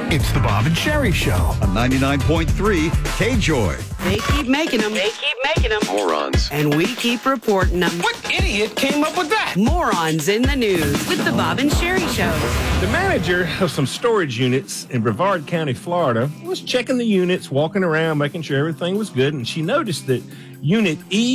It's the Bob and Sherry Show. On 99.3 K-Joy. They keep making them. They keep making them. Morons. And we keep reporting them. What idiot came up with that? Morons in the news with the Bob and Sherry Show. The manager of some storage units in Brevard County, Florida, was checking the units, walking around, making sure everything was good, and she noticed that unit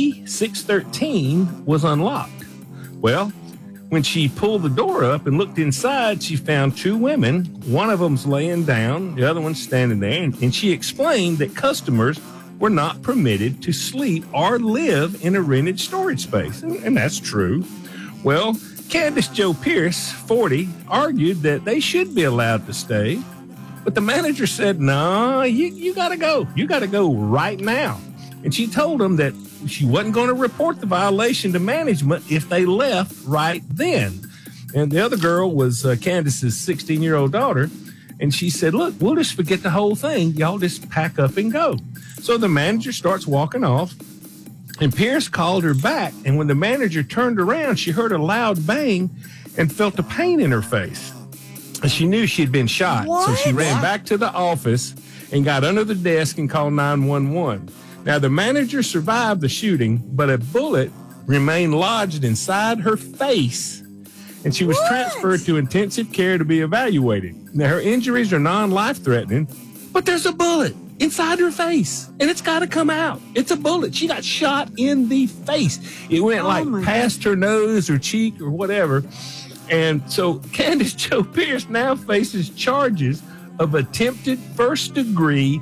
E613 was unlocked. Well, when she pulled the door up and looked inside, she found two women. One of them's laying down, the other one's standing there, and she explained that customers were not permitted to sleep or live in a rented storage space. And that's true. Well, Candace Jo Pierce, 40, argued that they should be allowed to stay. But the manager said, no, you got to go. You got to go right now. And she told them that she wasn't going to report the violation to management if they left right then. And the other girl was Candace's 16-year-old daughter. And she said, look, we'll just forget the whole thing. Y'all just pack up and go. So the manager starts walking off. And Pierce called her back. And when the manager turned around, she heard a loud bang and felt a pain in her face. And she knew she had been shot. What? So she ran back to the office and got under the desk and called 911. Now, the manager survived the shooting, but a bullet remained lodged inside her face, and she was transferred to intensive care to be evaluated. Now, her injuries are non-life-threatening, but there's a bullet inside her face, and it's got to come out. It's a bullet. She got shot in the face. It went past her nose or cheek or whatever. And so Candace Jo Pierce now faces charges of attempted first-degree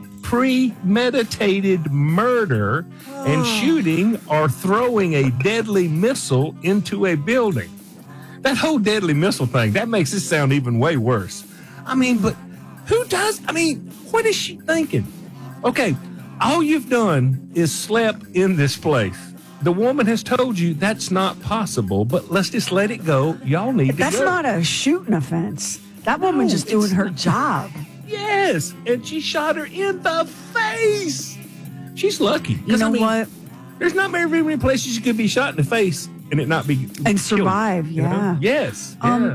premeditated murder and shooting or throwing a deadly missile into a building. That whole deadly missile thing, that makes it sound even way worse. I mean, but who does? I mean, what is she thinking? Okay, all you've done is slept in this place. The woman has told you that's not possible, but let's just let it go. Y'all need to go. That's not a shooting offense. That woman just doing her job. Yes, and she shot her in the face. She's lucky. You know what? There's not very many places you could be shot in the face and it not be And survive, you know? yeah. Yes. Yeah.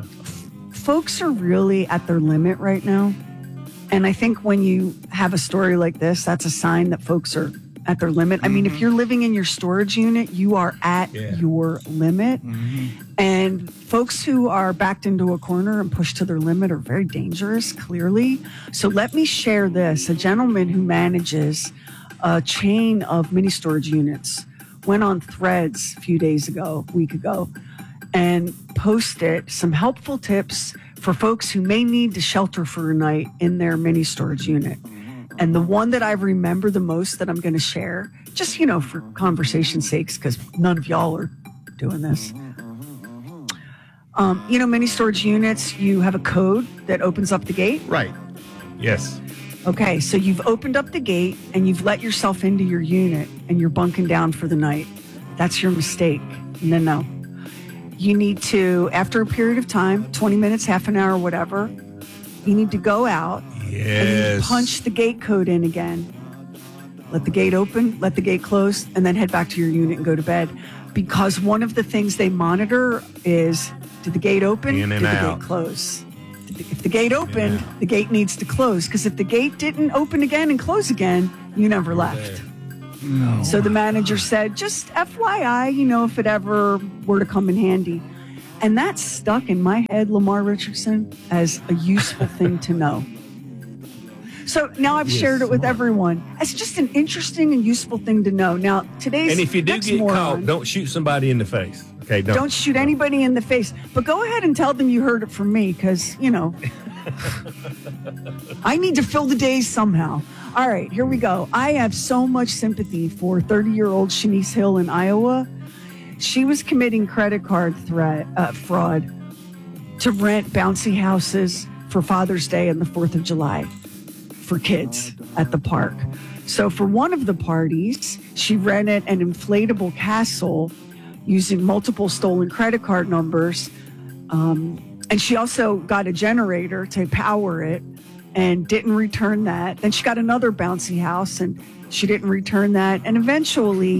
Folks are really at their limit right now. And I think when you have a story like this, that's a sign that folks are at their limit. I mean, if you're living in your storage unit, you are at your limit. And folks who are backed into a corner and pushed to their limit are very dangerous, clearly. So let me share this. A gentleman who manages a chain of mini storage units went on Threads a week ago, and posted some helpful tips for folks who may need to shelter for a night in their mini storage unit. And the one that I remember the most that I'm going to share, just, for conversation's sakes, because none of y'all are doing this. Mini storage units, you have a code that opens up the gate. Right. Yes. Okay, so you've opened up the gate and you've let yourself into your unit and you're bunking down for the night. That's your mistake. No. You need to, after a period of time, 20 minutes, half an hour, whatever, you need to go out. Yes. And you punch the gate code in again. Let the gate open, let the gate close, and then head back to your unit and go to bed. Because one of the things they monitor is, did the gate open? In and did the out. gate close? If the gate opened, the gate needs to close. Because if the gate didn't open again and close again, you never left. No. So the manager said, just FYI, if it ever were to come in handy. And that stuck in my head, Lamar Richardson, as a useful thing to know. So now I've shared it with everyone. It's just an interesting and useful thing to know. Now, today's And if you do next get moron, caught, don't shoot somebody in the face. Okay, don't shoot anybody in the face. But go ahead and tell them you heard it from me because, I need to fill the days somehow. All right, here we go. I have so much sympathy for 30-year-old Shanice Hill in Iowa. She was committing credit card fraud to rent bouncy houses for Father's Day and the 4th of July for kids at the park. So for one of the parties, she rented an inflatable castle using multiple stolen credit card numbers. And she also got a generator to power it and didn't return that. Then she got another bouncy house and she didn't return that. And eventually,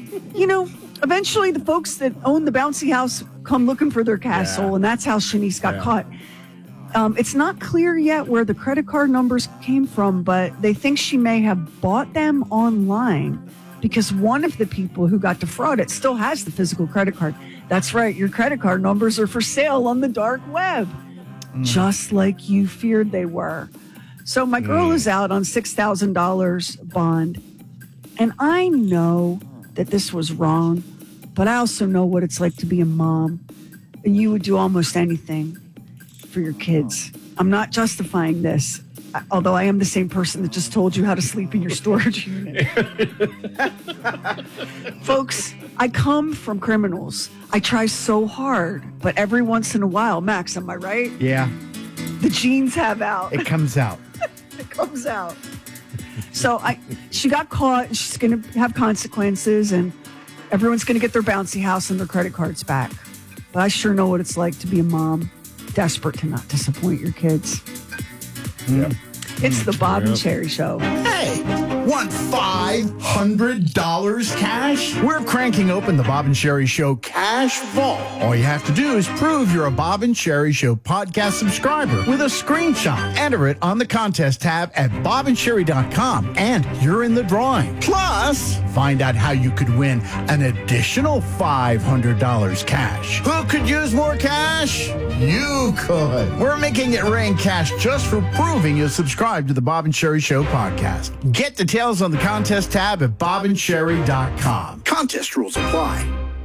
the folks that own the bouncy house come looking for their castle. And that's how Shanice got caught. It's not clear yet where the credit card numbers came from, but they think she may have bought them online because one of the people who got defrauded still has the physical credit card. That's right. Your credit card numbers are for sale on the dark web, just like you feared they were. So my girl is out on $6,000 bond. And I know that this was wrong, but I also know what it's like to be a mom. And you would do almost anything for your kids. I'm not justifying this, although I am the same person that just told you how to sleep in your storage unit. Folks, I come from criminals. I try so hard, but every once in a while, Max, am I right? Yeah. The genes have out. It comes out. It comes out. So she got caught. She's going to have consequences, and everyone's going to get their bouncy house and their credit cards back. But I sure know what it's like to be a mom, desperate to not disappoint your kids. Yeah. It's the Bob and Sherry Show. Hey, want $500 cash? We're cranking open the Bob and Sherry Show Cash Vault. All you have to do is prove you're a Bob and Sherry Show podcast subscriber with a screenshot. Enter it on the contest tab at bobandsherry.com, and you're in the drawing. Plus, find out how you could win an additional $500 cash. Who could use more cash? You could. We're making it rain cash just for proving you subscribe to the Bob and Sherry Show podcast. Get details on the contest tab at bobandsherry.com. Contest rules apply.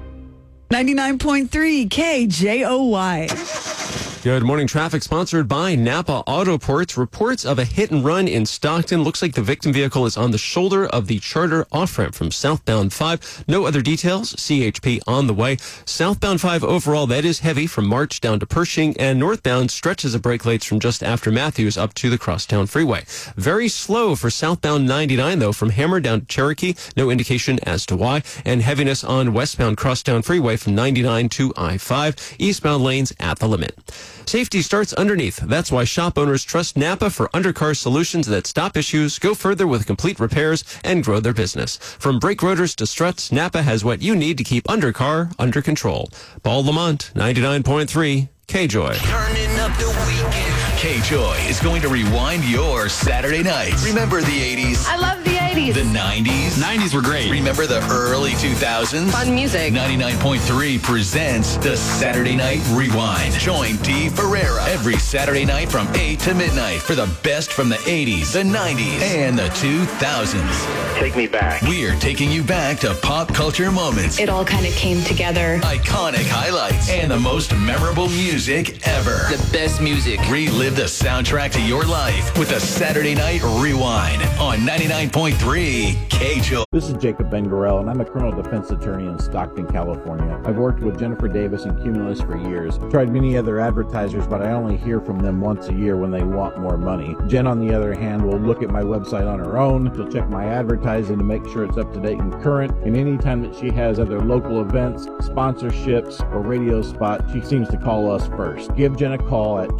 99.3 KJOY. Good morning. Traffic sponsored by Napa Autoports. Reports of a hit and run in Stockton. Looks like the victim vehicle is on the shoulder of the Charter off-ramp from southbound 5. No other details. CHP on the way. Southbound 5 overall, that is heavy from March down to Pershing, and northbound stretches of brake lights from just after Matthews up to the Crosstown Freeway. Very slow for southbound 99, though, from Hammer down to Cherokee. No indication as to why. And heaviness on westbound Crosstown Freeway from 99 to I-5. Eastbound lanes at the limit. Safety starts underneath. That's why shop owners trust Napa for undercar solutions that stop issues, go further with complete repairs, and grow their business. From brake rotors to struts, Napa has what you need to keep undercar under control. Paul Lamont, 99.3 KJOY. Turning up the weekend. KJOY is going to rewind your Saturday nights. Remember the 80s? I love the 80s. The 90s? 90s were great. Remember the early 2000s? Fun music. 99.3 presents the Saturday Night Rewind. Join Dee Ferreira every Saturday night from 8 to midnight for the best from the 80s, the 90s, and the 2000s. Take me back. We're taking you back to pop culture moments, It all kind of came together. iconic highlights, and the most memorable music ever. The best music. Relive the soundtrack to your life with the Saturday Night Rewind on 99.3 KJOY. This is Jacob Ben-Gorel, and I'm a criminal defense attorney in Stockton, California. I've worked with Jennifer Davis and Cumulus for years. I've tried many other advertisers, but I only hear from them once a year when they want more money. Jen, on the other hand, will look at my website on her own. She'll check my advertising to make sure it's up to date and current. And anytime that she has other local events, sponsorships, or radio spots, she seems to call us first. Give Jen a call at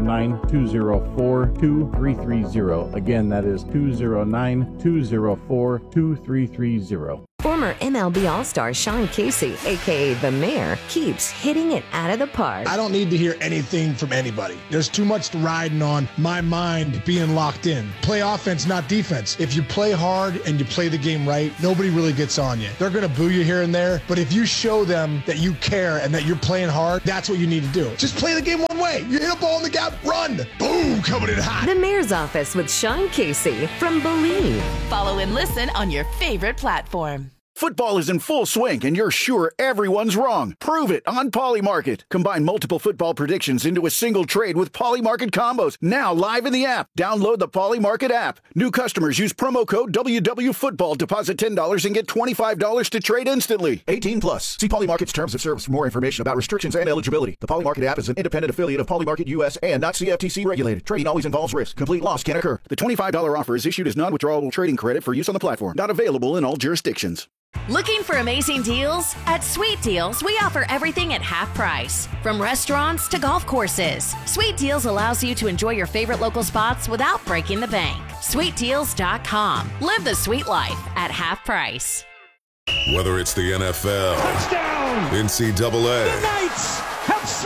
209-204-2330. Again, that is 209-204-2330. Former MLB All-Star Sean Casey, a.k.a. The Mayor, keeps hitting it out of the park. I don't need to hear anything from anybody. There's too much riding on my mind being locked in. Play offense, not defense. If you play hard and you play the game right, nobody really gets on you. They're going to boo you here and there, but if you show them that you care and that you're playing hard, that's what you need to do. Just play the game one way. You hit a ball in the gap, run. Boom, coming in hot. The Mayor's Office with Sean Casey from Believe. Follow and listen on your favorite platform. Football is in full swing, and you're sure everyone's wrong. Prove it on Polymarket. Combine multiple football predictions into a single trade with Polymarket combos. Now live in the app. Download the Polymarket app. New customers use promo code WWFootball. Deposit $10 and get $25 to trade instantly. 18 plus. See Polymarket's terms of service for more information about restrictions and eligibility. The Polymarket app is an independent affiliate of Polymarket US and not CFTC regulated. Trading always involves risk. Complete loss can occur. The $25 offer is issued as non-withdrawable trading credit for use on the platform. Not available in all jurisdictions. Looking for amazing deals? At Sweet Deals, we offer everything at half price. From restaurants to golf courses, Sweet Deals allows you to enjoy your favorite local spots without breaking the bank. SweetDeals.com. Live the sweet life at half price. Whether it's the NFL, touchdown, NCAA, the Knights have slain the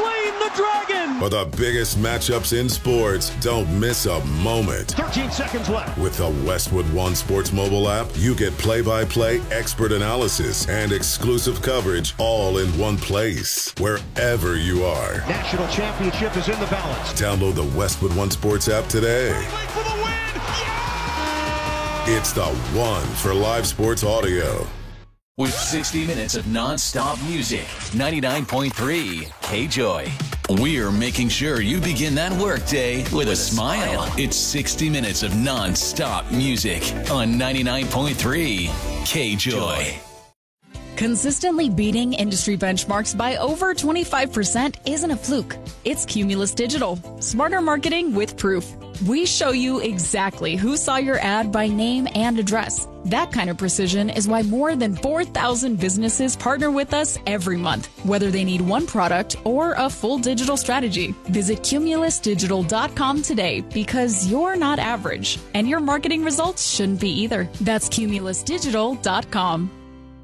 Dragon! For the biggest matchups in sports, don't miss a moment. 13 seconds left. With the Westwood One Sports mobile app, you get play-by-play expert analysis and exclusive coverage all in one place, wherever you are. National championship is in the balance. Download the Westwood One Sports app today. For the win! It's the one for live sports audio. With 60 minutes of non-stop music, 99.3 K-Joy. We're making sure you begin that workday with a smile. It's 60 minutes of non-stop music on 99.3 K-Joy. Consistently beating industry benchmarks by over 25% isn't a fluke. It's Cumulus Digital. Smarter marketing with proof. We show you exactly who saw your ad by name and address. That kind of precision is why more than 4,000 businesses partner with us every month, whether they need one product or a full digital strategy. Visit cumulusdigital.com today because you're not average, and your marketing results shouldn't be either. That's cumulusdigital.com.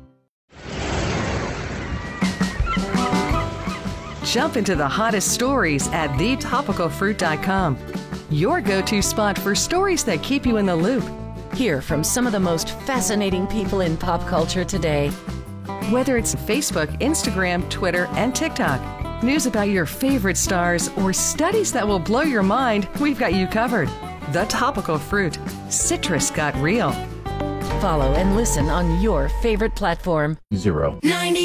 Jump into the hottest stories at thetopicalfruit.com. Your go-to spot for stories that keep you in the loop. Hear from some of the most fascinating people in pop culture today. Whether it's Facebook, Instagram, Twitter, and TikTok, news about your favorite stars, or studies that will blow your mind, we've got you covered. The Topical Fruit. Citrus got real. Follow and listen on your favorite platform. 0. 90.